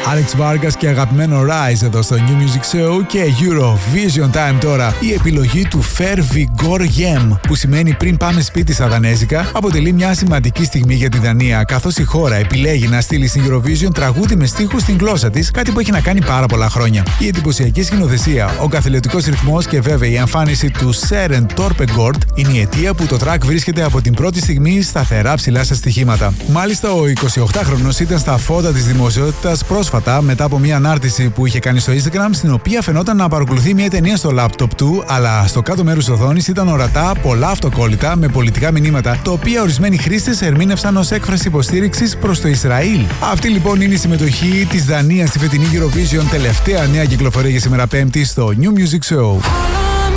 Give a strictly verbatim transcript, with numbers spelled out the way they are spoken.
Alex Vargas και αγαπημένο Rise εδώ στο New Music Show και Eurovision Time τώρα. Η επιλογή του Fer Vigor Gem, που σημαίνει πριν πάμε σπίτι στα δανέζικα, αποτελεί μια σημαντική στιγμή για τη Δανία, καθώς η χώρα επιλέγει να στείλει στην Eurovision τραγούδι με στίχους στην γλώσσα της, κάτι που έχει να κάνει πάρα πολλά χρόνια. Η εντυπωσιακή σκηνοθεσία, ο καθηλωτικός ρυθμός και βέβαια η εμφάνιση του Søren Torpegård είναι η αιτία που το track βρίσκεται από την πρώτη στιγμή σταθερά ψηλά στα στοιχήματα. Μάλιστα, ο εικοσιοκτάχρονος ήταν στα φώτα της δημοσιότητας πρόσφατα μετά από μια ανάρτηση που είχε κάνει στο Instagram, στην οποία φαινόταν να παρακολουθεί μια ταινία στο λάπτοπ του, αλλά στο κάτω μέρος της οθόνης ήταν ορατά πολλά αυτοκόλλητα με πολιτικά μηνύματα, τα οποία ορισμένοι χρήστες ερμήνευσαν ως έκφραση υποστήριξης προς το Ισραήλ. Αυτή λοιπόν είναι η συμμετοχή της Δανίας στη φετινή Eurovision, τελευταία νέα κυκλοφορία για σήμερα Πέμπτη στο New Music Show.